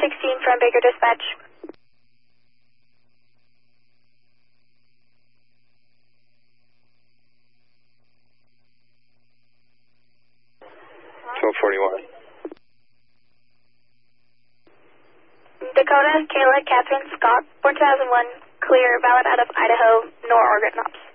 16 from Baker Dispatch. Dakota, Kayla, Catherine, Scott, 4001, clear, valid out of Idaho, nor Oregon Ops.